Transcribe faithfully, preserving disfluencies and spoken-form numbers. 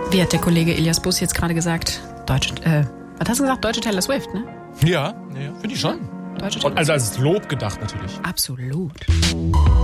Wie hat der Kollege Elias Bus jetzt gerade gesagt? Deutsche, äh, was hast du gesagt? Deutsche Taylor Swift, ne? Ja, ja, finde ich schon. Deutsche Taylor Und also als Lob gedacht natürlich. Absolut.